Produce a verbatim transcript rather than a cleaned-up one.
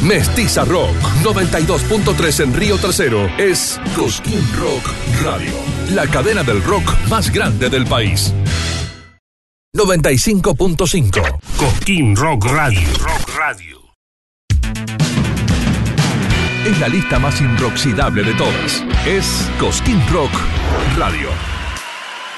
Mestiza Rock noventa y dos punto tres en Río Tercero es Cosquín Rock Radio, la cadena del rock más grande del país. noventa y cinco punto cinco Cosquín Rock Radio. Rock Radio. Es la lista más inroxidable de todas. Es Cosquín Rock Radio.